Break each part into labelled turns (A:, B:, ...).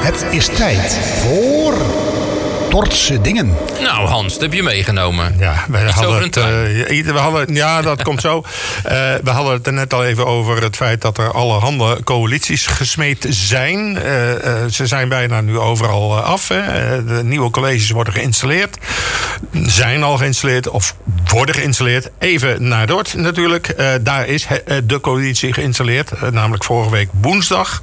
A: Het is tijd voor Dordtse dingen.
B: Nou Hans, dat heb je meegenomen.
C: Ja,
B: we hadden
C: ja, dat komt zo. We hadden het er net al even over het feit dat er allerhande coalities gesmeed zijn. Ze zijn bijna nu overal af. Hè. De nieuwe colleges worden geïnstalleerd. Zijn al geïnstalleerd of worden geïnstalleerd. Even naar Dordt natuurlijk. Daar is de coalitie geïnstalleerd. Namelijk vorige week woensdag.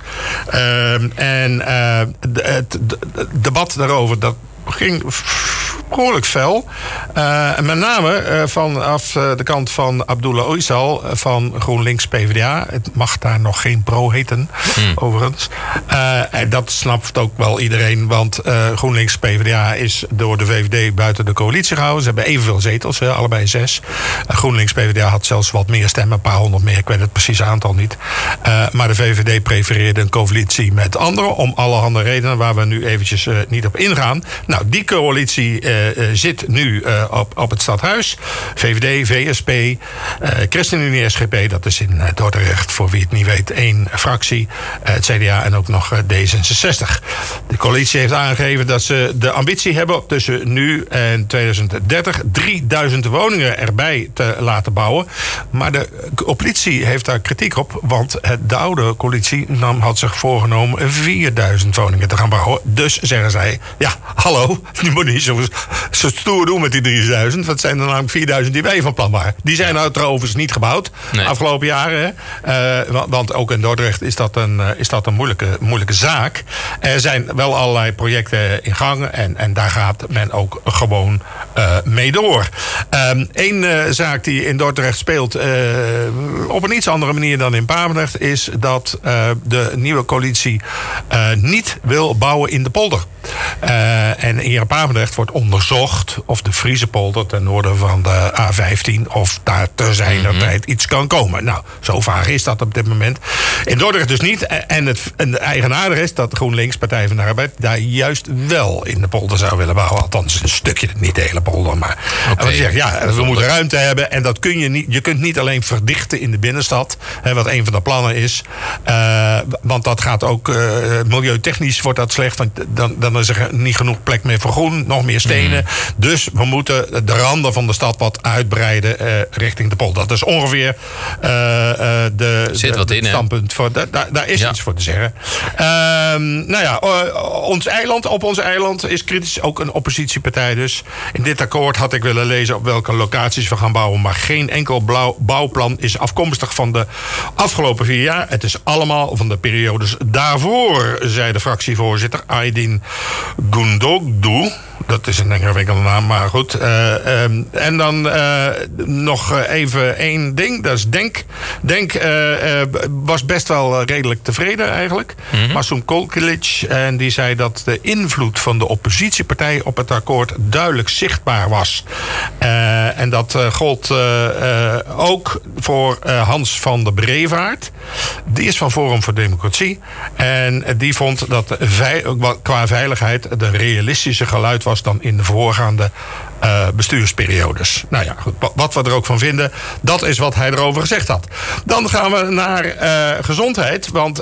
C: Het debat daarover, dat ging behoorlijk fel. Met name vanaf de kant van Abdullah Oysal van GroenLinks PvdA. Het mag daar nog geen pro heten, overigens. Dat snapt ook wel iedereen, want GroenLinks PvdA is door de VVD buiten de coalitie gehouden. Ze hebben evenveel zetels, allebei 6. GroenLinks PvdA had zelfs wat meer stemmen, een paar honderd meer. Ik weet het precieze aantal niet. Maar de VVD prefereerde een coalitie met anderen om allerhande redenen waar we nu eventjes niet op ingaan. Nou, die coalitie zit nu op het stadhuis. VVD, VSP, ChristenUnie, SGP, dat is in Dordrecht, voor wie het niet weet, 1 fractie. Het CDA en ook nog D66. De coalitie heeft aangegeven dat ze de ambitie hebben tussen nu en 2030 3000 woningen erbij te laten bouwen. Maar de oppositie heeft daar kritiek op, want de oude coalitie had zich voorgenomen 4000 woningen te gaan bouwen. Dus zeggen zij, ja, hallo, die moet niet zo stoer doen met die 3000. Dat zijn er namelijk 4000 die wij van plan waren. Die zijn nou trouwens niet gebouwd afgelopen jaren. Want ook in Dordrecht is dat een moeilijke zaak. Er zijn wel allerlei projecten in gang en daar gaat men ook gewoon mee door. Eén zaak die in Dordrecht speelt op een iets andere manier dan in Papendrecht is dat de nieuwe coalitie niet wil bouwen in de polder. En hier in Papendrecht wordt onderzocht of de Friese polder ten noorden van de A15 of daar te zijner tijd iets kan komen. Nou, zo vaag is dat op dit moment. In Dordrecht dus niet. En de eigenaardig is dat GroenLinks, Partij van de Arbeid, daar juist wel in de polder zou willen bouwen. Althans een stukje, niet de hele polder. Maar wat je zegt, ja, we moeten ruimte hebben en dat kun je niet. Je kunt niet alleen verdichten in de binnenstad, wat een van de plannen is. Want dat gaat ook milieutechnisch wordt dat slecht. Want dan is er niet genoeg plek meer voor groen, nog meer stenen. Dus we moeten de randen van de stad wat uitbreiden richting de polder. Dat is ongeveer het standpunt. Daar is iets voor te zeggen. Op ons eiland is kritisch ook een oppositiepartij. Dus in dit akkoord had ik willen lezen op welke locaties we gaan bouwen. Maar geen enkel bouwplan is afkomstig van de afgelopen 4 jaar. Het is allemaal van de periodes daarvoor, zei de fractievoorzitter Aydin Gundogdu. Dat is een ingewikkelde naam, maar goed. En dan nog even één ding. Dat is Denk was best wel redelijk tevreden eigenlijk. Masum Kolkilic. En die zei dat de invloed van de oppositiepartij op het akkoord duidelijk zichtbaar was. En dat gold ook voor Hans van der Brevaart. Die is van Forum voor Democratie. En die vond dat qua veiligheid de realistische geluid was dan in de voorgaande bestuursperiodes. Nou ja, goed, wat we er ook van vinden, dat is wat hij erover gezegd had. Dan gaan we naar gezondheid. Want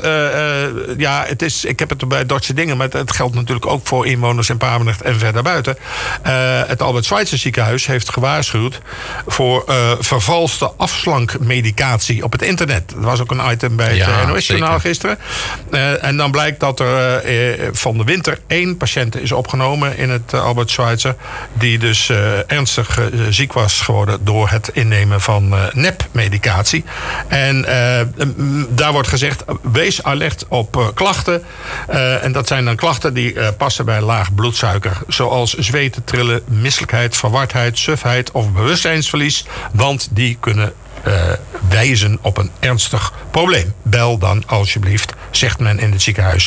C: ik heb het bij Dordtse dingen, maar het geldt natuurlijk ook voor inwoners in Papendrecht en verder buiten. Het Albert Schweitzer ziekenhuis heeft gewaarschuwd voor vervalste afslankmedicatie op het internet. Dat was ook een item bij het NOS-journaal gisteren. En dan blijkt dat er van de winter 1 patiënt is opgenomen in het Albert Schweitzer, die dus ernstig ziek was geworden door het innemen van nepmedicatie. En daar wordt gezegd, wees alert op klachten. En dat zijn dan klachten die passen bij laag bloedsuiker. Zoals zweten, trillen, misselijkheid, verwardheid, sufheid of bewustzijnsverlies. Want die kunnen wijzen op een ernstig probleem. Bel dan alsjeblieft, zegt men in het ziekenhuis,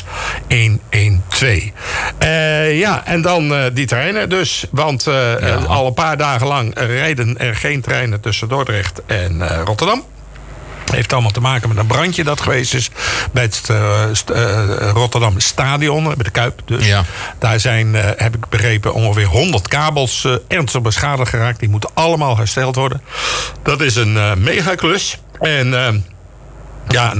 C: 112. En dan die treinen dus. Want al een paar dagen lang rijden er geen treinen tussen Dordrecht en Rotterdam. Heeft allemaal te maken met een brandje dat geweest is bij het Rotterdam Stadion, bij de Kuip. Dus daar zijn, heb ik begrepen, ongeveer 100 kabels ernstig beschadigd geraakt. Die moeten allemaal hersteld worden. Dat is een megaklus. En